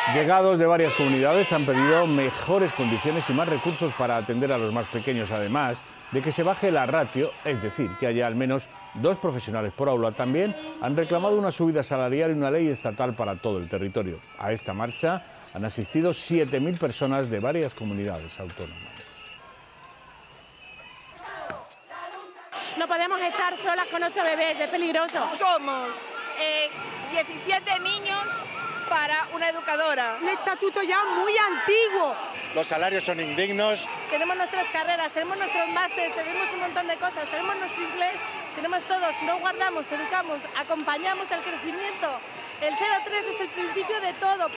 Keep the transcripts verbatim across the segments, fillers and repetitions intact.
Llegados de varias comunidades han pedido mejores condiciones y más recursos para atender a los más pequeños, además de que se baje la ratio, es decir, que haya al menos dos profesionales por aula. También han reclamado una subida salarial y una ley estatal para todo el territorio. A esta marcha han asistido siete mil personas de varias comunidades autónomas. No podemos estar solas con ocho bebés, es peligroso. Somos eh, diecisiete niños para una educadora. Un estatuto ya muy antiguo. Los salarios son indignos. Tenemos nuestras carreras, tenemos nuestros másteres, tenemos un montón de cosas, tenemos nuestro inglés, tenemos todos, no guardamos, educamos, acompañamos el crecimiento. El cero tres es el principio de todo.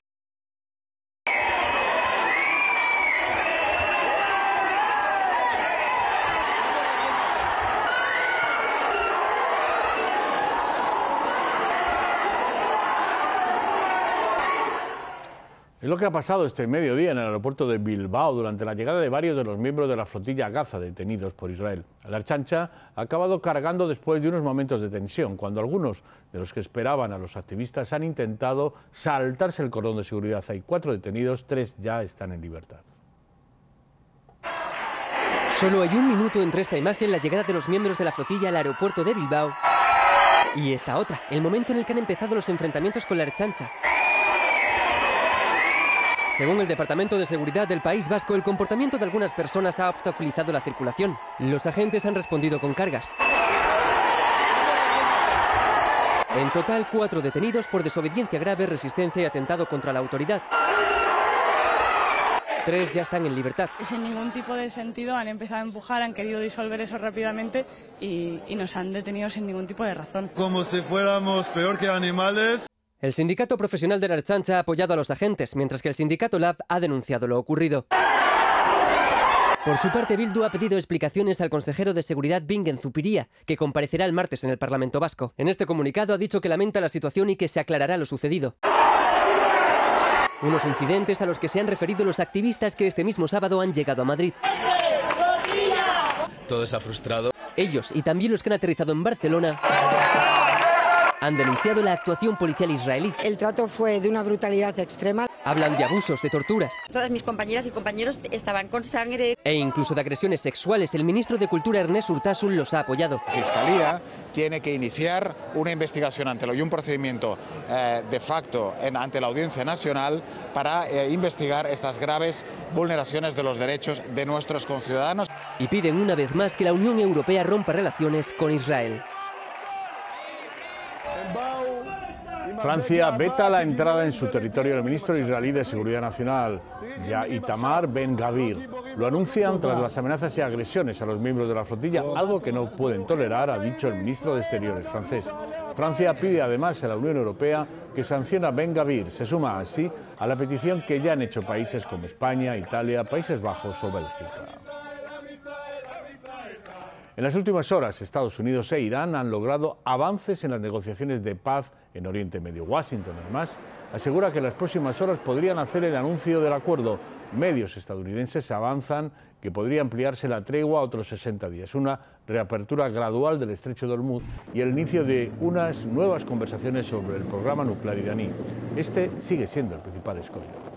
Es lo que ha pasado este mediodía en el aeropuerto de Bilbao durante la llegada de varios de los miembros de la flotilla Gaza detenidos por Israel. La Ertzaintza ha acabado cargando después de unos momentos de tensión, cuando algunos de los que esperaban a los activistas han intentado saltarse el cordón de seguridad. Hay cuatro detenidos, tres ya están en libertad. Solo hay un minuto entre esta imagen, la llegada de los miembros de la flotilla al aeropuerto de Bilbao, y esta otra, el momento en el que han empezado los enfrentamientos con la Ertzaintza. Según el Departamento de Seguridad del País Vasco, el comportamiento de algunas personas ha obstaculizado la circulación. Los agentes han respondido con cargas. En total, cuatro detenidos por desobediencia grave, resistencia y atentado contra la autoridad. Tres ya están en libertad. Sin ningún tipo de sentido han empezado a empujar, han querido disolver eso rápidamente y, y nos han detenido sin ningún tipo de razón. Como si fuéramos peor que animales. El sindicato profesional de la Ertzaintza ha apoyado a los agentes, mientras que el sindicato Lab ha denunciado lo ocurrido. Por su parte, Bildu ha pedido explicaciones al consejero de Seguridad Bingen Zupiria, que comparecerá el martes en el Parlamento Vasco. En este comunicado ha dicho que lamenta la situación y que se aclarará lo sucedido. Unos incidentes a los que se han referido los activistas que este mismo sábado han llegado a Madrid. Todo se ha frustrado. Ellos, y también los que han aterrizado en Barcelona, han denunciado la actuación policial israelí. El trato fue de una brutalidad extrema. Hablan de abusos, de torturas. Todas mis compañeras y compañeros estaban con sangre. E incluso de agresiones sexuales. El ministro de Cultura, Ernest Urtasun, los ha apoyado. La Fiscalía tiene que iniciar una investigación ante lo y un procedimiento eh, de facto en, ante la Audiencia Nacional para eh, investigar estas graves vulneraciones de los derechos de nuestros conciudadanos. Y piden una vez más que la Unión Europea rompa relaciones con Israel. Francia veta la entrada en su territorio del ministro israelí de Seguridad Nacional, Itamar Ben-Gavir. Lo anuncian tras las amenazas y agresiones a los miembros de la flotilla, algo que no pueden tolerar, ha dicho el ministro de Exteriores francés. Francia pide además a la Unión Europea que sancione a Ben-Gavir. Se suma así a la petición que ya han hecho países como España, Italia, Países Bajos o Bélgica. En las últimas horas, Estados Unidos e Irán han logrado avances en las negociaciones de paz en Oriente Medio. Washington, además, asegura que en las próximas horas podrían hacer el anuncio del acuerdo. Medios estadounidenses avanzan que podría ampliarse la tregua a otros sesenta días, una reapertura gradual del estrecho de Hormuz y el inicio de unas nuevas conversaciones sobre el programa nuclear iraní. Este sigue siendo el principal escollo.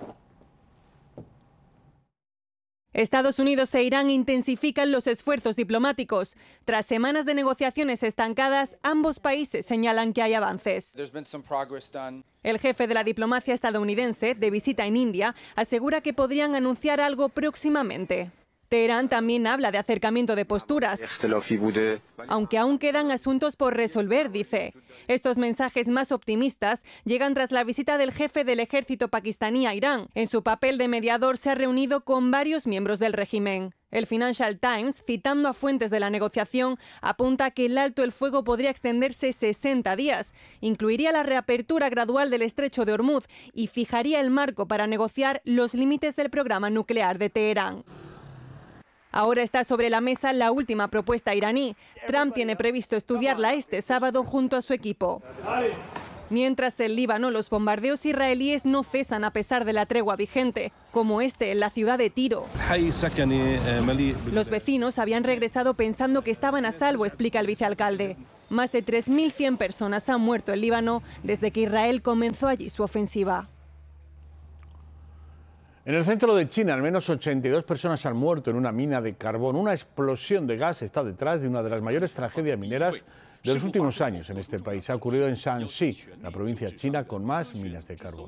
Estados Unidos e Irán intensifican los esfuerzos diplomáticos. Tras semanas de negociaciones estancadas, ambos países señalan que hay avances. El jefe de la diplomacia estadounidense, de visita en India, asegura que podrían anunciar algo próximamente. Teherán también habla de acercamiento de posturas, aunque aún quedan asuntos por resolver, dice. Estos mensajes más optimistas llegan tras la visita del jefe del ejército pakistaní a Irán. En su papel de mediador se ha reunido con varios miembros del régimen. El Financial Times, citando a fuentes de la negociación, apunta que el alto el fuego podría extenderse sesenta días, incluiría la reapertura gradual del estrecho de Hormuz y fijaría el marco para negociar los límites del programa nuclear de Teherán. Ahora está sobre la mesa la última propuesta iraní. Trump tiene previsto estudiarla este sábado junto a su equipo. Mientras en Líbano, los bombardeos israelíes no cesan a pesar de la tregua vigente, como este en la ciudad de Tiro. Los vecinos habían regresado pensando que estaban a salvo, explica el vicealcalde. Más de tres mil cien personas han muerto en Líbano desde que Israel comenzó allí su ofensiva. En el centro de China, al menos ochenta y dos personas han muerto en una mina de carbón. Una explosión de gas está detrás de una de las mayores tragedias mineras de los últimos años en este país. Ha ocurrido en Shanxi, la provincia china con más minas de carbón.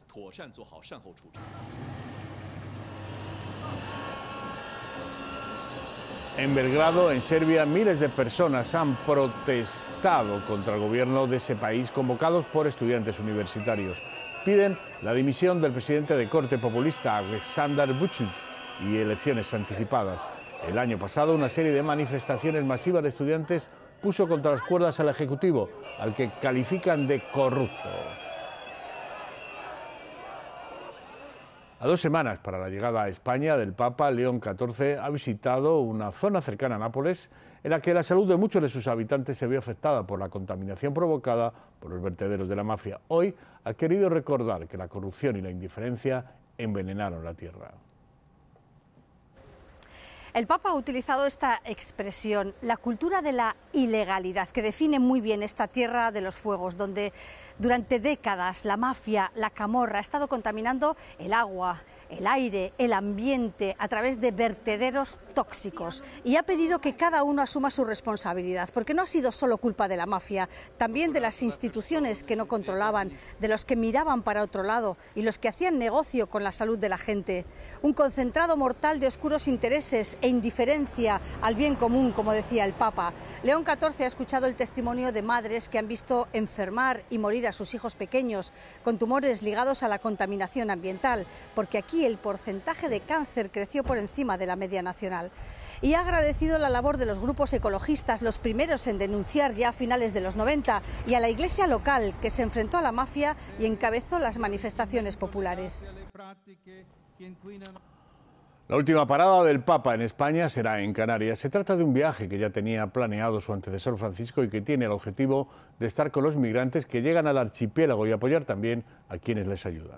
En Belgrado, en Serbia, miles de personas han protestado contra el gobierno de ese país, convocados por estudiantes universitarios. Piden la dimisión del presidente de corte populista, Aleksandar Vučić, y elecciones anticipadas. El año pasado, una serie de manifestaciones masivas de estudiantes puso contra las cuerdas al Ejecutivo, al que califican de corrupto. A dos semanas para la llegada a España del Papa, León catorce ha visitado una zona cercana a Nápoles en la que la salud de muchos de sus habitantes se vio afectada por la contaminación provocada por los vertederos de la mafia. Hoy ha querido recordar que la corrupción y la indiferencia envenenaron la tierra. El Papa ha utilizado esta expresión, la cultura de la ilegalidad, que define muy bien esta tierra de los fuegos, donde durante décadas la mafia, la camorra, ha estado contaminando el agua, el aire, el ambiente a través de vertederos tóxicos, y ha pedido que cada uno asuma su responsabilidad, porque no ha sido solo culpa de la mafia, también de las instituciones que no controlaban, de los que miraban para otro lado y los que hacían negocio con la salud de la gente. Un concentrado mortal de oscuros intereses e indiferencia al bien común, como decía el Papa. León catorce ha escuchado el testimonio de madres que han visto enfermar y morir a sus hijos pequeños con tumores ligados a la contaminación ambiental, porque aquí el porcentaje de cáncer creció por encima de la media nacional. Y ha agradecido la labor de los grupos ecologistas, los primeros en denunciar ya a finales de los noventa, y a la iglesia local, que se enfrentó a la mafia y encabezó las manifestaciones populares. La última parada del Papa en España será en Canarias. Se trata de un viaje que ya tenía planeado su antecesor Francisco y que tiene el objetivo de estar con los migrantes que llegan al archipiélago y apoyar también a quienes les ayudan.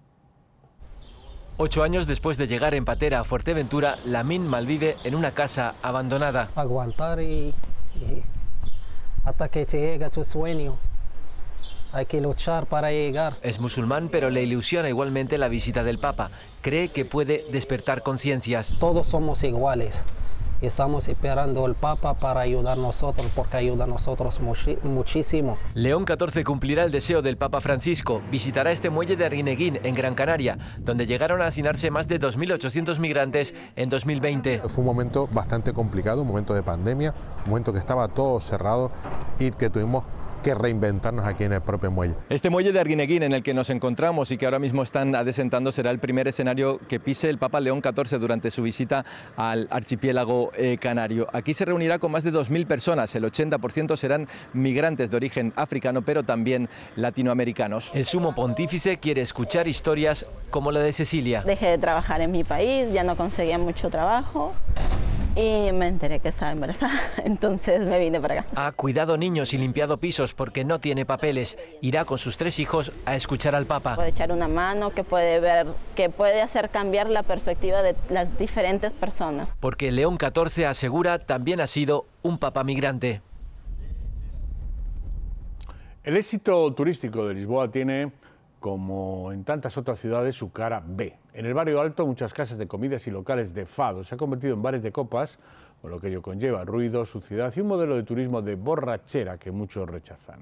Ocho años después de llegar en patera a Fuerteventura, Lamin malvive en una casa abandonada. Aguantar y, y hasta que llegue a tu sueño. Hay que luchar para llegar. Es musulmán, pero le ilusiona igualmente la visita del Papa. Cree que puede despertar conciencias. Todos somos iguales. Estamos esperando al Papa para ayudar a nosotros, porque ayuda a nosotros muchísimo. León catorce cumplirá el deseo del Papa Francisco. Visitará este muelle de Arguineguín, en Gran Canaria, donde llegaron a hacinarse más de dos mil ochocientos migrantes en dos mil veinte. Fue un momento bastante complicado, un momento de pandemia, un momento que estaba todo cerrado y que tuvimos que reinventarnos aquí en el propio muelle. Este muelle de Arguineguín en el que nos encontramos y que ahora mismo están adesentando será el primer escenario que pise el Papa León catorce durante su visita al archipiélago eh, canario. Aquí se reunirá con más de dos mil personas, el ochenta por ciento serán migrantes de origen africano, pero también latinoamericanos. El sumo pontífice quiere escuchar historias como la de Cecilia. Dejé de trabajar en mi país, ya no conseguía mucho trabajo y me enteré que estaba embarazada, entonces me vine para acá. Ha cuidado niños y limpiado pisos porque no tiene papeles. Irá con sus tres hijos a escuchar al Papa. Puede echar una mano, que puede ver, que puede hacer cambiar la perspectiva de las diferentes personas. Porque León catorce asegura también ha sido un Papa migrante. El éxito turístico de Lisboa tiene, como en tantas otras ciudades, su cara B. En el barrio alto, muchas casas de comidas y locales de fado se han convertido en bares de copas, con lo que ello conlleva ruido, suciedad y un modelo de turismo de borrachera que muchos rechazan.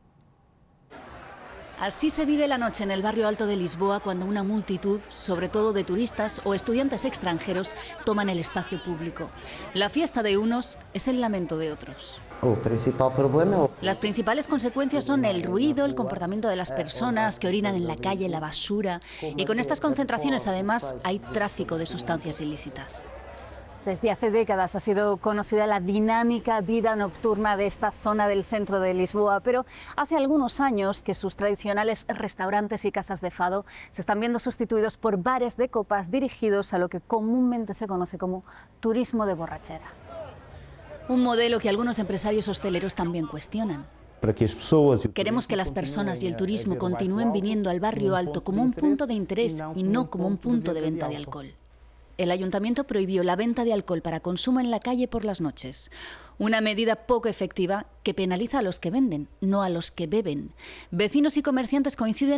Así se vive la noche en el barrio alto de Lisboa cuando una multitud, sobre todo de turistas o estudiantes extranjeros, toman el espacio público. La fiesta de unos es el lamento de otros. Las principales consecuencias son el ruido, el comportamiento de las personas que orinan en la calle, la basura, y con estas concentraciones además hay tráfico de sustancias ilícitas. Desde hace décadas ha sido conocida la dinámica vida nocturna de esta zona del centro de Lisboa, pero hace algunos años que sus tradicionales restaurantes y casas de fado se están viendo sustituidos por bares de copas dirigidos a lo que comúnmente se conoce como turismo de borrachera. Un modelo que algunos empresarios hosteleros también cuestionan. Queremos que las personas y el turismo continúen viniendo al barrio alto como un punto de interés y no como un punto de venta de alcohol. El ayuntamiento prohibió la venta de alcohol para consumo en la calle por las noches. Una medida poco efectiva que penaliza a los que venden, no a los que beben. Vecinos y comerciantes coinciden